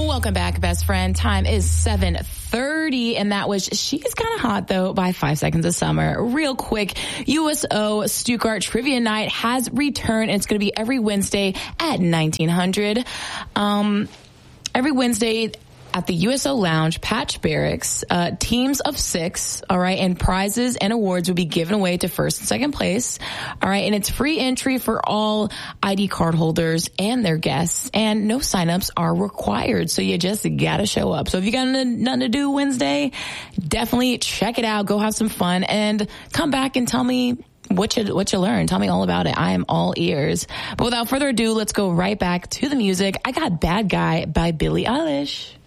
Welcome back, best friend. Time is 7:30, and that was She's Kinda Hot, though, by 5 Seconds of Summer. Real quick, USO Stuttgart Trivia Night has returned, and it's going to be every Wednesday at 1900. Every Wednesday at the USO Lounge, Patch Barracks, teams of 6, all right, and prizes and awards will be given away to first and second place, all right, and it's free entry for all ID card holders and their guests, and no signups are required, so you just gotta show up. So if you got nothing to do Wednesday, definitely check it out, go have some fun, and come back and tell me what you learned. Tell me all about it. I am all ears. But without further ado, let's go right back to the music. I got Bad Guy by Billie Eilish.